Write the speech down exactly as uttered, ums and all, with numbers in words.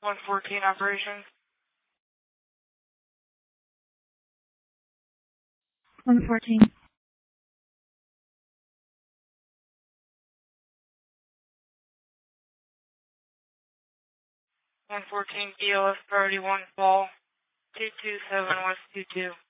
one fourteen operations. one fourteen. one fourteen E L F priority one fall, two two seven West two two.